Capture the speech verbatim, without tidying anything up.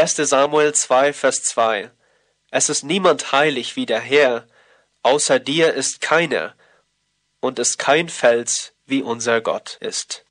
erster Samuel zwei, Vers zwei. Es ist niemand heilig wie der Herr, außer dir ist keiner, und ist kein Fels wie unser Gott ist.